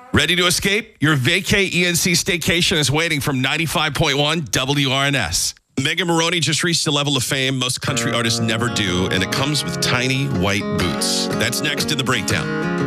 Ready to escape? Your Vacay ENC staycation is waiting from 95.1 WRNS. Megan Moroney just reached a level of fame most country artists never do, and it comes with tiny white boots. That's next in The Breakdown.